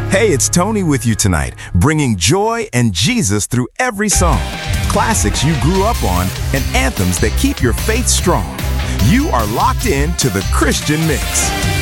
Hey, it's Tony with you tonight, bringing joy and Jesus through every song. Classics you grew up on and anthems that keep your faith strong. You are locked in to the Christian Mix.